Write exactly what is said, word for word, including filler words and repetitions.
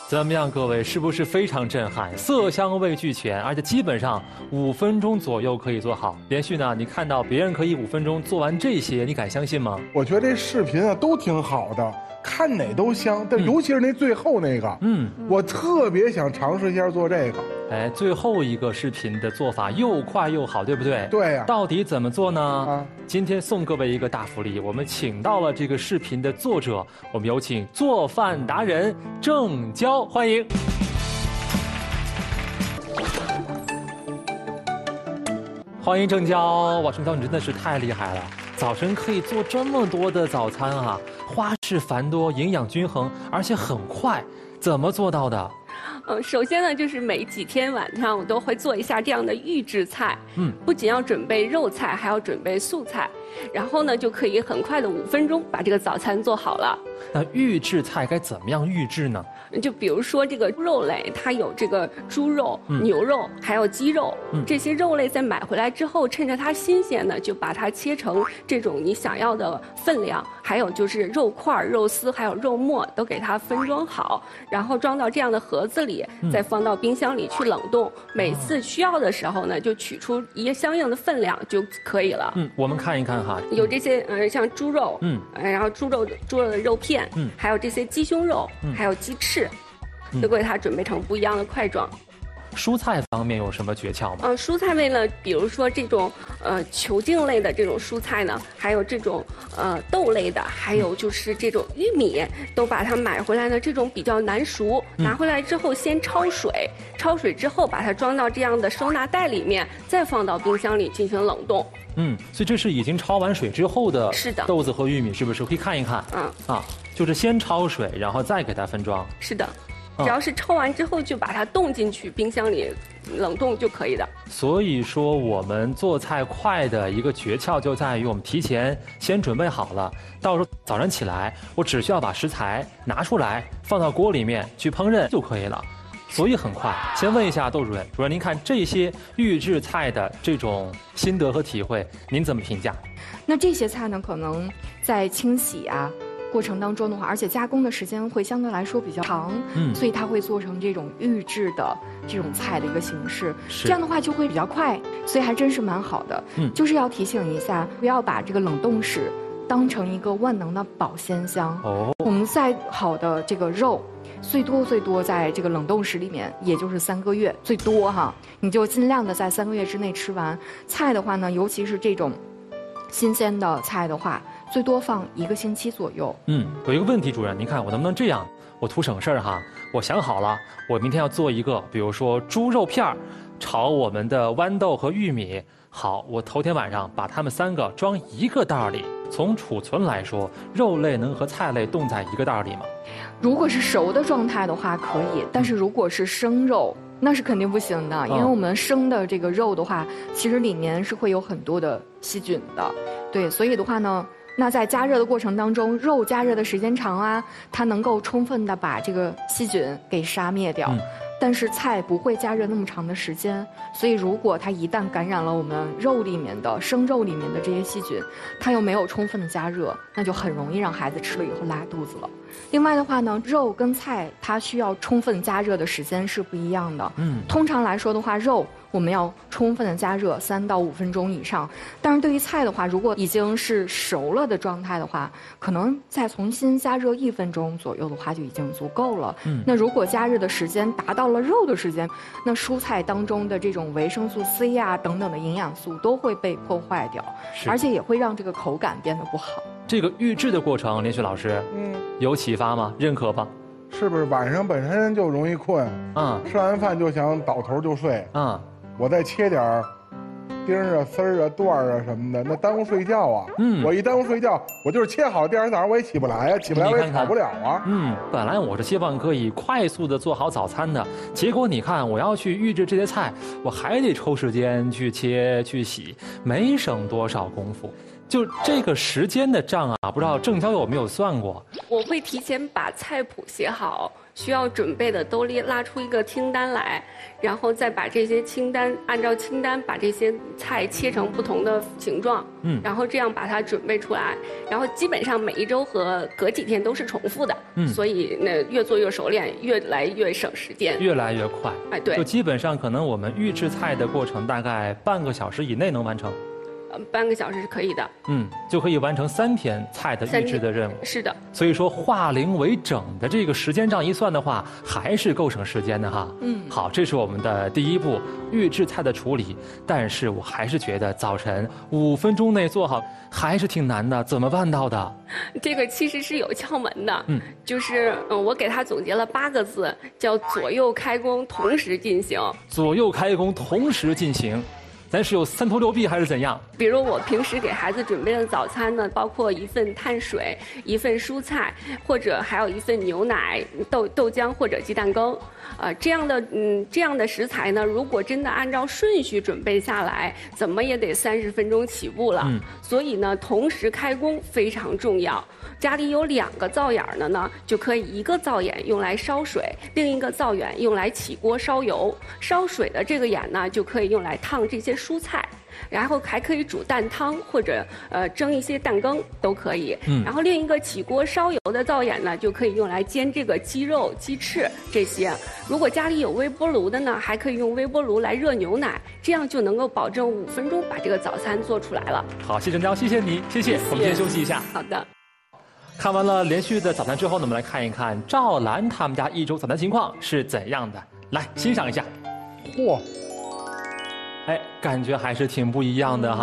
怎么样，各位，是不是非常震撼？色香味俱全，而且基本上五分钟左右可以做好。连续呢，你看到别人可以五分钟做完这些，你敢相信吗？ 我觉得这视频啊都挺好的，看哪都香，但尤其是那最后那个，嗯，我特别想尝试一下做这个。 哎，最后一个视频的做法又快又好，对不对？ 对呀、啊。 到底怎么做呢？ 啊， 今天送各位一个大福利，我们请到了这个视频的作者，我们有请做饭达人郑娇，欢迎。欢迎郑娇，哇，郑娇你真的是太厉害了，早晨可以做这么多的早餐啊，花式繁多，营养均衡，而且很快，怎么做到的？ 呃，首先呢，就是每几天晚上我都会做一下这样的预制菜，嗯，不仅要准备肉菜，还要准备素菜，然后呢，就可以很快的五分钟把这个早餐做好了。 那预制菜该怎么样预制呢？ 就比如说这个肉类，它有这个猪肉、嗯、牛肉，还有鸡肉，嗯、这些肉类在买回来之后，趁着它新鲜呢，就把它切成这种你想要的分量，还有就是肉块、肉丝，还有肉末，都给它分装好，然后装到这样的盒子里，嗯、再放到冰箱里去冷冻。每次需要的时候呢，就取出一个相应的分量就可以了。 嗯，我们看一看哈， 有这些呃，像猪肉，嗯，然后猪肉猪肉的肉片，嗯，还有这些鸡胸肉，嗯、还有鸡翅。都给它准备成不一样的块状。 蔬菜方面有什么诀窍吗？ 呃，蔬菜类呢，比如说这种呃球茎类的这种蔬菜呢，还有这种呃豆类的，还有就是这种玉米，都把它买回来呢，这种比较难熟，拿回来之后先焯水，焯水之后把它装到这样的收纳袋里面，再放到冰箱里进行冷冻。 嗯，所以这是已经焯完水之后的是的豆子和玉米，是不是？可以看一看。嗯啊，就是先焯水，然后再给它分装。 是的。只要是焯完之后，就把它冻进去冰箱里冷冻就可以的。 所以说，我们做菜快的一个诀窍就在于我们提前先准备好了，到时候早上起来，我只需要把食材拿出来，放到锅里面去烹饪就可以了。所以很快。先问一下窦主任，主任您看这些预制菜的这种心得和体会，您怎么评价？ 那这些菜呢，可能在清洗啊。过程当中的话，而且加工的时间会相对来说比较长，嗯，所以它会做成这种预制的这种菜的一个形式，这样的话就会比较快，所以还真是蛮好的。嗯，就是要提醒一下，不要把这个冷冻室当成一个万能的保鲜箱。哦，我们再好的这个肉，最多最多在这个冷冻室里面，也就是三个月最多哈，你就尽量的在三个月之内吃完。菜的话呢，尤其是这种新鲜的菜的话，最多放一个星期左右。 嗯，有一个问题，主任，您看我能不能这样？我图省事儿哈，我想好了，我明天要做一个，比如说猪肉片儿炒我们的豌豆和玉米。好，我头天晚上把它们三个装一个袋儿里。从储存来说，肉类能和菜类冻在一个袋儿里吗？ 如果是熟的状态的话可以，但是如果是生肉，那是肯定不行的，因为我们生的这个肉的话，其实里面是会有很多的细菌的。对，所以的话呢，那在加热的过程当中，肉加热的时间长啊，它能够充分的把这个细菌给杀灭掉。嗯，但是菜不会加热那么长的时间，所以如果它一旦感染了我们肉里面的生肉里面的这些细菌，它又没有充分的加热，那就很容易让孩子吃了以后拉肚子了。另外的话呢，肉跟菜它需要充分加热的时间是不一样的。嗯，通常来说的话，肉我们要充分的加热三到五分钟以上，但是对于菜的话，如果已经是熟了的状态的话，可能再重新加热一分钟左右的话就已经足够了。嗯，那如果加热的时间达到了肉的时间，那蔬菜当中的这种维生素 C 啊等等的营养素都会被破坏掉，而且也会让这个口感变得不好。 这个预制的过程，连续老师，嗯，有启发吗？认可吧？ 是不是晚上本身就容易困？嗯，吃完饭就想倒头就睡。嗯，我再切点儿丁儿啊、丝儿啊、段儿啊什么的，那耽误睡觉啊。嗯，我一耽误睡觉，我就是切好，第二天早上我也起不来啊，起不来我也炒不了啊。 嗯，本来我是希望可以快速的做好早餐的，结果你看我要去预制这些菜，我还得抽时间去切去洗，没省多少功夫。 就这个时间的账啊，不知道郑娇有没有算过？ 我会提前把菜谱写好，需要准备的都列拉出一个清单来，然后再把这些清单按照清单把这些菜切成不同的形状，嗯，然后这样把它准备出来，然后基本上每一周和隔几天都是重复的，嗯，所以那越做越熟练，越来越省时间， 越来越快。 哎，对， 就基本上可能我们预制菜的过程大概半个小时以内能完成。 半个小时是可以的， 嗯，就可以完成三天菜的预制的任务。 是的， 所以说化零为整的这个时间账一算的话，还是够省时间的哈。嗯，好，这是我们的第一步预制菜的处理。但是我还是觉得早晨五分钟内做好还是挺难的，怎么办到的？ 这个其实是有窍门的，嗯，就是嗯，我给他总结了八个字，叫左右开工同时进行。 左右开工同时进行。咱是有三头六臂还是怎样？ 比如我平时给孩子准备的早餐呢，包括一份碳水、一份蔬菜，或者还有一份牛奶、豆豆浆或者鸡蛋羹，呃，这样的嗯这样的食材呢，如果真的按照顺序准备下来，怎么也得三十分钟起步了。嗯，所以呢，同时开工非常重要。家里有两个灶眼的呢，就可以一个灶眼用来烧水，另一个灶眼用来起锅烧油。烧水的这个眼呢，就可以用来烫这些蔬菜，然后还可以煮蛋汤或者呃蒸一些蛋羹都可以。嗯，然后另一个起锅烧油的灶眼呢，就可以用来煎这个鸡肉、鸡翅这些。如果家里有微波炉的呢，还可以用微波炉来热牛奶，这样就能够保证五分钟把这个早餐做出来了。 好，谢郑娇，谢谢你，谢谢。我们先休息一下。 好的。 看完了连续的早餐之后呢，我们来看一看赵兰他们家一周早餐情况是怎样的，来欣赏一下。嚯，哎，感觉还是挺不一样的哈。